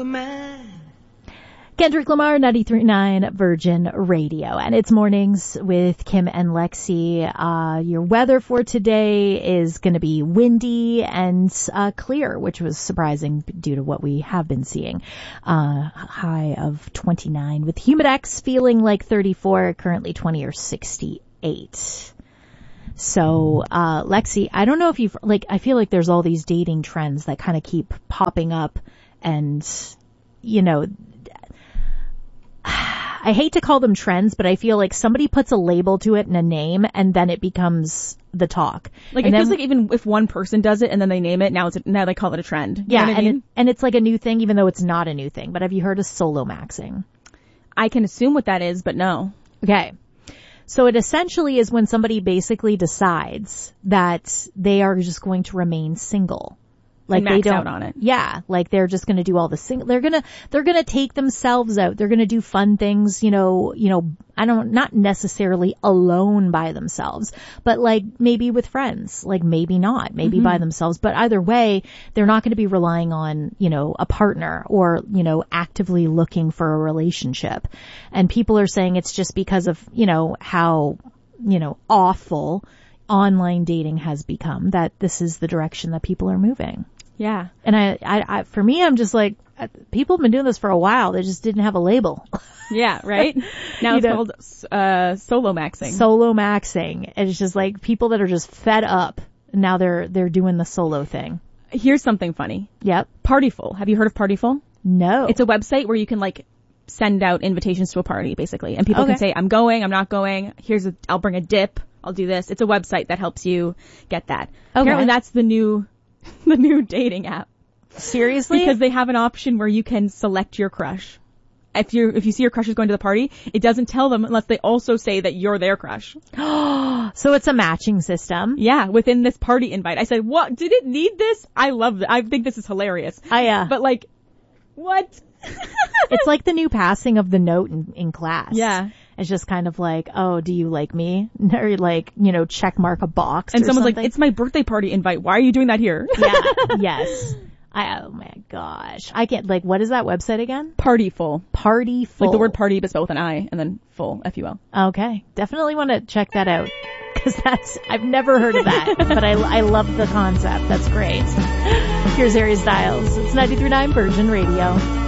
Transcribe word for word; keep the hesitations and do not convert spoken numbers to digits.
man. Kendrick Lamar, ninety-three point nine Virgin Radio. And it's mornings with Kim and Lexi. Uh, your weather for today is going to be windy and uh, clear, which was surprising due to what we have been seeing. Uh, high of twenty-nine with Humidex feeling like thirty-four, currently twenty or sixty-eight. So, uh, Lexi, I don't know if you've, like, I feel like there's all these dating trends that kind of keep popping up and, you know, I hate to call them trends, but I feel like somebody puts a label to it and a name, and then it becomes the talk. Like, and it then, feels like even if one person does it and then they name it, now it's a, now they call it a trend. You yeah, know what I and mean? it, and it's like a new thing, even though it's not a new thing. But have you heard of solo maxing? I can assume what that is, but no. Okay. So it essentially is when somebody basically decides that they are just going to remain single. Like and max they don't, out on it. Yeah, like they're just going to do all the sing. They're gonna they're gonna take themselves out. They're gonna do fun things. You know, you know. I don't not necessarily alone by themselves, but like maybe with friends. Like maybe not, maybe Mm-hmm. by themselves. But either way, they're not going to be relying on you know a partner or you know actively looking for a relationship. And people are saying it's just because of you know how you know awful online dating has become that this is the direction that people are moving. Yeah. And I, I, I, for me, I'm just like, people have been doing this for a while. They just didn't have a label. Yeah, right? Now You it's know? called uh solo maxing. Solo maxing. It's just like people that are just fed up. Now they're, they're doing the solo thing. Here's something funny. Yep. Partyful. Have you heard of Partyful? No. It's a website where you can like send out invitations to a party, basically. And people Okay. can say, I'm going, I'm not going. Here's a, I'll bring a dip. I'll do this. It's a website that helps you get that. Okay. Apparently that's the new, the new dating app. Seriously? Because they have an option where you can select your crush. If you if you see your crush is going to the party, it doesn't tell them unless they also say that you're their crush. So it's a matching system. Yeah, within this party invite. I said, what? Did it need this? I love it. I think this is hilarious. I, uh, But like, what? it's like the new passing of the note in, in class. Yeah. It's just kind of like, oh, do you like me? Or like, you know, check mark a box. And or someone's something. like, it's my birthday party invite. Why are you doing that here? Yeah. Yes. I, oh my gosh. I can't, like, what is that website again? Partyful. Partyful. Like the word party, but spelled with an I, and then full, F U L. Okay. Definitely want to check that out. Cause that's, I've never heard of that, but I, I love the concept. That's great. Here's Harry Styles. It's ninety-three point nine Virgin Radio.